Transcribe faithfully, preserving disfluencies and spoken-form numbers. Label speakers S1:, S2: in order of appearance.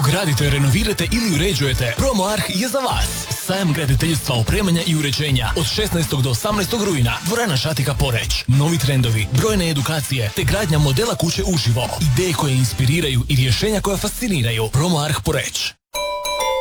S1: gradite, renovirate ili uređujete, Promo Arh je za vas. Sajam graditeljstva, opremanja i uređenja od šesnaestog do osamnaestog rujna. Dvorana Šatika Poreć. Novi trendovi, brojne edukacije te gradnja modela kuće uživo. Ideje koje inspiriraju i rješenja koja fasciniraju. Promo Arh Poreć.